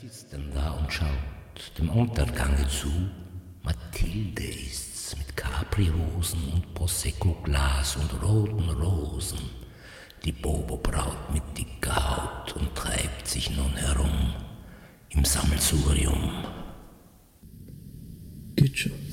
sitzt denn da und schaut dem Untergange zu. Mathilde ist's mit Capri-Rosen und Prosecco-Glas und roten Rosen. Die Bobo-Braut mit dicker Haut und treibt sich nun herum im Sammelsurium. Geht schon.